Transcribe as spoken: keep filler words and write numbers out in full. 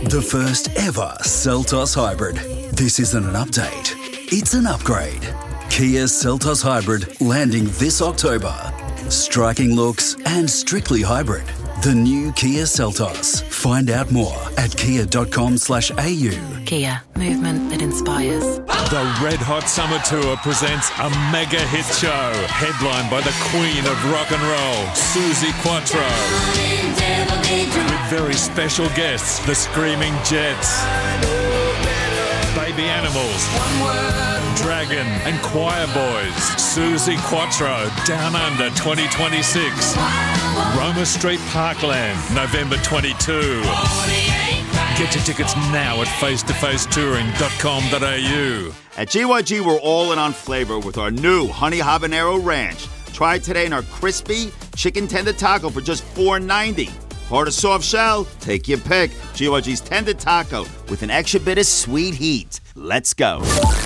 The first ever Seltos Hybrid. This isn't an update, it's an upgrade. Kia Seltos Hybrid landing this October. Striking looks and strictly hybrid. The new Kia Seltos. Find out more at kia.com slash au. Kia, movement that inspires. The Red Hot Summer Tour presents a mega hit show, headlined by the Queen of Rock and Roll, Suzi Quatro. With very special guests, the Screaming Jets, Baby Animals, Dragon and Choir Boys. Suzi Quatro, Down Under twenty twenty-six. Roma Street Parkland, November twenty-second. Get your tickets now at face to face touring dot com dot a u. At G Y G, we're all in on flavor with our new Honey Habanero Ranch. Try it today in our crispy chicken tender taco for just four ninety. Hard or soft shell? Take your pick. G Y G's tender taco with an extra bit of sweet heat. Let's go.